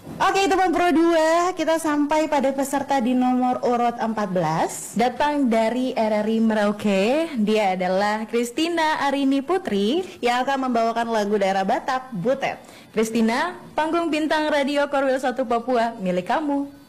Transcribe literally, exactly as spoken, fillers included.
Oke teman Pro dua, kita sampai pada peserta di nomor urut empat belas. Datang dari R R I Merauke, dia adalah Christina Arini Putri yang akan membawakan lagu daerah Batak, Butet. Christina, panggung bintang radio Korwil satu Papua milik kamu.